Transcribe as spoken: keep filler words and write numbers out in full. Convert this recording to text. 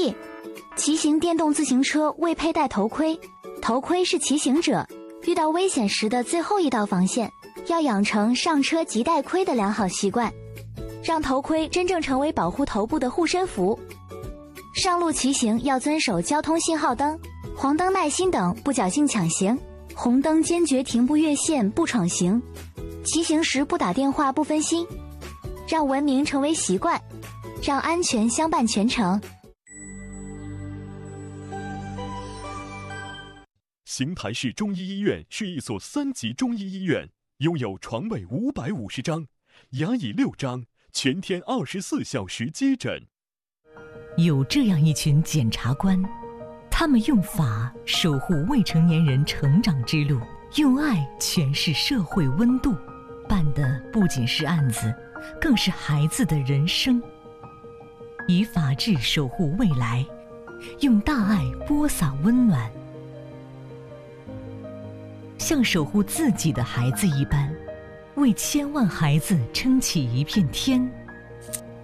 意。骑行电动自行车未佩戴头盔，头盔是骑行者遇到危险时的最后一道防线，要养成上车即戴盔的良好习惯，让头盔真正成为保护头部的护身符。上路骑行要遵守交通信号灯、黄灯耐心等，不侥幸抢行，红灯坚决停不越线不闯行，骑行时不打电话不分心，让文明成为习惯，让安全相伴全程。 邢台市中医医院是一所三级中医医院，拥有床位五百五十张，牙椅六张，全天二十四小时接诊。 有这样一群检察官，他们用法守护未成年人成长之路，用爱诠释社会温度，办的不仅是案子，更是孩子的人生。以法治守护未来，用大爱播撒温暖，像守护自己的孩子一般，为千万孩子撑起一片天。